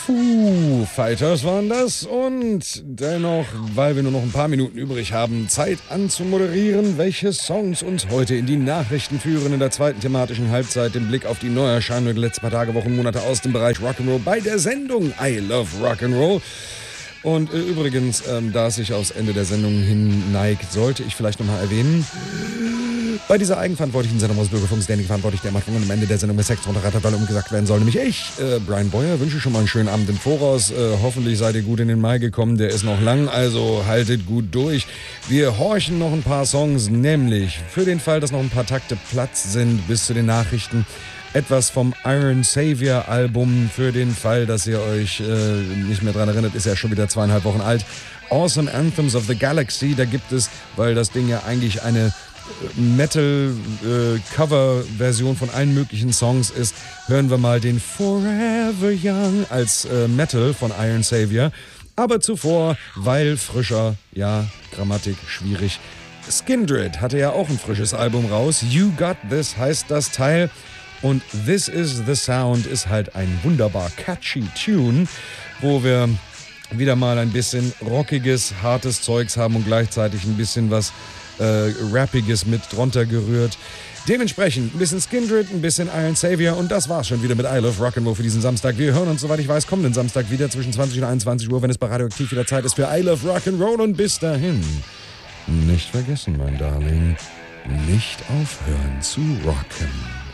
Foo Fighters waren das und dennoch, weil wir nur noch ein paar Minuten übrig haben, Zeit anzumoderieren, welche Songs uns heute in die Nachrichten führen in der zweiten thematischen Halbzeit, den Blick auf die Neuerscheinungen der letzten paar Tage, Wochen, Monate aus dem Bereich Rock'n'Roll bei der Sendung I Love Rock'n'Roll. Und übrigens, da es sich aufs Ende der Sendung hin neigt, sollte ich vielleicht nochmal erwähnen, bei dieser eigenverantwortlichen Sendung aus Bürgerfunk Standing verantwortlich, der macht am Ende der Sendung mit Sex runterrattert, weil umgesagt werden soll, nämlich ich, Brian Boyer, wünsche schon mal einen schönen Abend im Voraus. Hoffentlich seid ihr gut in den Mai gekommen, der ist noch lang, also haltet gut durch. Wir horchen noch ein paar Songs, nämlich für den Fall, dass noch ein paar Takte Platz sind bis zu den Nachrichten, etwas vom Iron Savior Album, für den Fall, dass ihr euch nicht mehr dran erinnert, ist ja schon wieder 2,5 Wochen alt. Awesome Anthems of the Galaxy, da gibt es, weil das Ding ja eigentlich eine Metal-Cover-Version von allen möglichen Songs ist, hören wir mal den Forever Young als Metal von Iron Savior. Aber zuvor, weil frischer, ja, Grammatik schwierig, Skindred hatte ja auch ein frisches Album raus. You Got This heißt das Teil. Und This Is The Sound ist halt ein wunderbar catchy Tune, wo wir wieder mal ein bisschen rockiges, hartes Zeugs haben und gleichzeitig ein bisschen was Rappiges mit drunter gerührt. Dementsprechend ein bisschen Skindred, ein bisschen Iron Savior und das war's schon wieder mit I Love Rock'n'Roll für diesen Samstag. Wir hören uns, soweit ich weiß, kommenden Samstag wieder zwischen 20 und 21 Uhr, wenn es bei Radioaktiv wieder Zeit ist für I Love Rock'n'Roll und bis dahin, nicht vergessen, mein Darling, nicht aufhören zu rocken.